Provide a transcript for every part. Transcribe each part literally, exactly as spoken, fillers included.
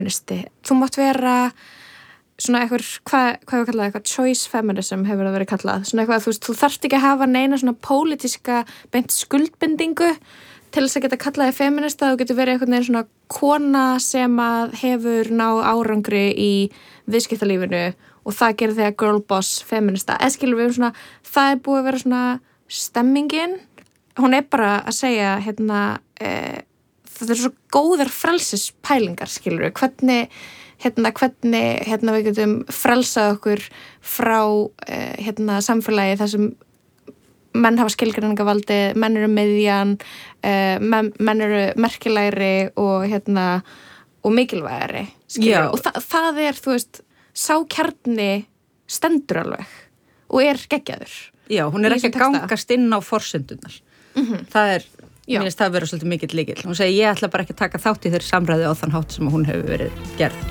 Þú mátt vera svona eitthvað, hvað, hvað við kallaði eitthvað choice feminism hefur það verið kallað, svona eitthvað að þú veist, þú þarft ekki að hafa neina svona pólitíska beint skuldbindingu til þess að geta kallaði feminista, þú getur verið eitthvað neina svona kona sem að hefur ná árangri í viðskiptalífinu og það gerir þegar girl boss feminista, eða skilur við svona, það er búið að vera svona stemmingin, hún er bara að segja hérna, e, það er svo góðar frelsispælingar, skilur við, hvernig hérna hvernig hérna við getum frelsað okkur frá eh, hérna samfélagi þar sem menn hafa skilgreiningavaldi, menn eru miðjan, eh, menn, menn eru merkilegri og hérna og mikilvægari, skilur. Og þa það er, þú veist, sá kjarni stendur alveg og er geggjaður. Já, hún er ekki að gangast inn á forsendurnar. Mm-hmm. Það er, mér finnst það að vera svolítið mikill lykill. Hún segir, ég ætla bara ekki að taka þátt í þeirri samræði á þann hátt sem hún hefur verið gerð.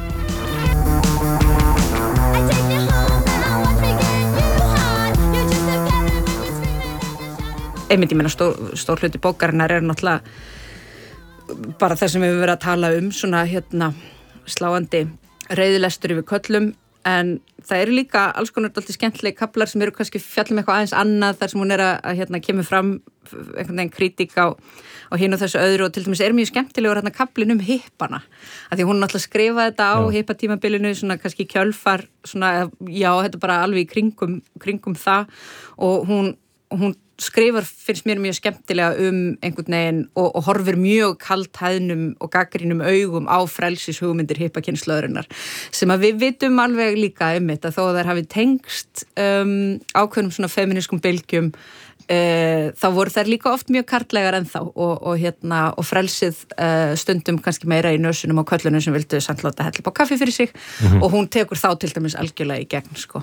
Einmitt, ég meina, stór, stór hluti bókarinnar er náttúrulega bara það sem við höfum verið að tala um, svona hérna sláandi reiðilestur yfir köllum, en það eru líka alls konar dálítið skemmtileg kaflar sem eru kannski fjallum eitthvað aðeins annað þar sem hún er að, að hérna kemur fram einhvern veginn kritík á, á hinu og þessu öðru og til dæmis er mjög skemmtilegur hérna kaflin um hippana, af því hún náttúrulega skrifaði þetta á hippatímabilinu, svona kannski kjölfar, svona, já, þetta bara alveg í kringum, kringum það og hún, hún skrifar finnst mér mjög skemmtilega um einhvern veginn og, og horfir mjög kaldhæðnum og gaggrínum augum á frelsishugmyndir hippakynslóðurinnar sem að við vitum alveg líka um þetta þó að þær hafi tengst um, ákveðnum svona feminískum bylgjum uh, þá voru þær líka oft mjög karllegar ennþá og, og, hérna, og frelsið uh, stundum kannski meira í nösunum á köllunum sem vildu samt láta hella upp á kaffi fyrir sig mm-hmm. og hún tekur þá til dæmis algjörlega í gegn sko.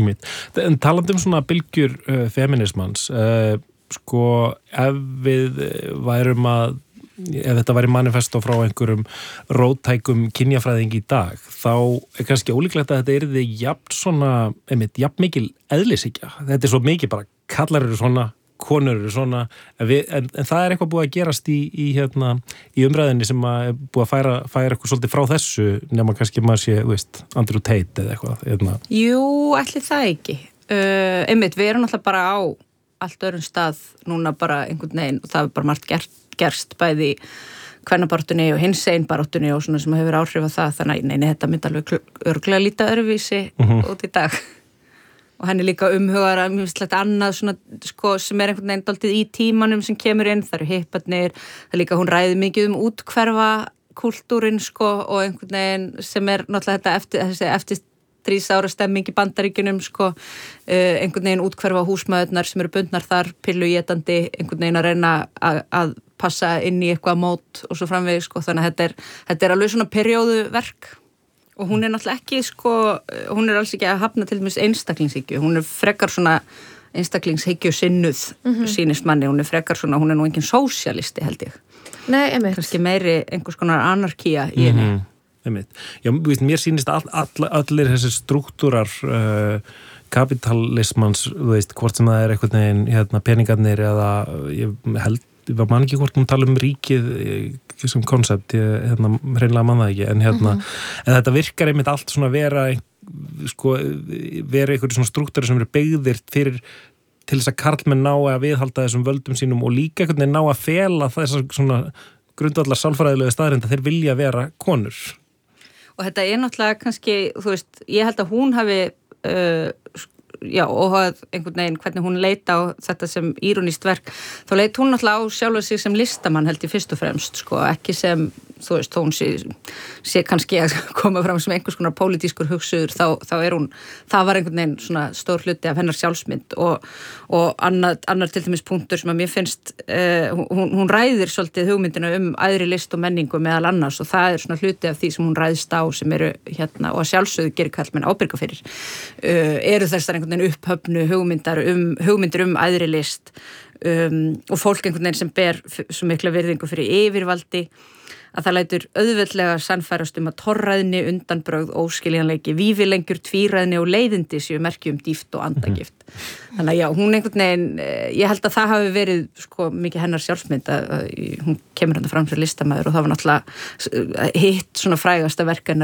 En talandi um svona bylgjur uh, feminismans, uh, sko ef við værum að, ef þetta væri manifesto frá einhverjum róttækum kynjafræðing í dag, þá er kannski ólíklegt að þetta yrði jafn svona, einmitt, jafn mikil eðlishyggja. Þetta er svo mikið bara, kallar eru svona, konur eru svona, en, við, en, en það er eitthvað búið að gerast í, í, hérna, í umræðinni sem að er búið að færa, færa eitthvað svolítið frá þessu, nema kannski maður sé, þú veist, Andrew Tate eða eitthvað. Hérna. Jú, ætli það ekki. Uh, einmitt, við erum alltaf bara á allt öðrum stað núna bara einhvern veginn og það er bara margt gerst, gerst bæði kvennabaráttunni og hinsegin baráttunni og svona sem hefur áhrif á það, þannig að neini, þetta myndi alveg örglega lítið öðruvísi uh-huh. út í dag. Og henni líka umhugar að mjög slett annað svona, sko, sem er einhvern veginn dálítið í tímanum sem kemur inn, það eru hipparnir, það er líka hún ræði mikið um útkverfa kultúrin, sko, og einhvern veginn sem er náttúrulega þetta eftir, þessi eftir stríðsára stemming í Bandaríkjunum, sko, uh, einhvern veginn útkverfa húsmæðurnar sem eru bundnar þar, pilluétandi, einhvern veginn að reyna að, að passa inn í eitthvað mót og svo framvegis, sko, þannig að þetta er, þetta er alveg svona perióduverk. Og hún er náttúrulega ekki, sko, hún er alls ekki að hafna til dæmis einstaklingshyggju. Hún er frekar svona einstaklingshyggju sinnuð mm-hmm. sýnist manni. Hún er frekar svona, hún er nú engin sósíalisti held ég. Nei, einmitt. Kannski meiri einhvers konar anarkía í henni. Mm-hmm. Einmitt. Já, veist, mér sýnist all, all, allir þessi struktúrar uh, kapitalismans, þú veist, hvort sem það er einhvern veginn hérna, peningarnir eða ég held, ég var man ekki hvort hún tala um ríkið sem koncept, ég hérna, hreinlega man það ekki, en hérna, mm-hmm. en þetta virkar einmitt allt svona vera, sko, vera einhverju svona struktúrar sem eru beygðir fyrir til þess að karlmenn ná að viðhalda þessum völdum sínum og líka einhvern veginn ná að fela þessar svona grundvallar sálfræðilegu staðreynda þeir vilja vera konur. Og þetta er náttúrulega kannski, þú veist, ég held að hún hafi uh, já, og einhvern veginn hvernig hún leita á þetta sem írónískt verk, þá leit hún náttúrulega á sjálfa sig sem listamann held ég fyrst og fremst, sko, ekki sem, þú veist, hún sé, sé kannski að koma fram sem einhvers konar pólitískur hugsuður, þá, þá er hún, það var einhvern veginn svona stór hluti af hennar sjálfsmynd og, og annar, annar til dæmis punktur sem að mér finnst, uh, hún, hún ræðir svolítið hugmyndina um æðri list og menningu meðal annars og það er svona hluti af því sem hún ræðist á sem eru hérna og að sjálfsögðu gerir kallmenn ábyrga fyrir, uh, eru þessar einhvern veginn upphöfnu hugmyndar um, hugmyndir um æðri list um, og fólk einhvern veginn sem ber svo mikla virðingu fyrir yfirvaldi að það lætur auðveldlega sannfærast um að torræðni, undanbrögð, óskiljanleiki, vífilengjur, tvíræðni og leiðindi séu merki um dýft og andagift. Mm-hmm. Þannig að já, hún einhvern veginn, ég held að það hafi verið sko mikið hennar sjálfsmynd að, að hún kemur hann fram sem listamæður og það var náttúrulega hitt svona frægasta verk hennar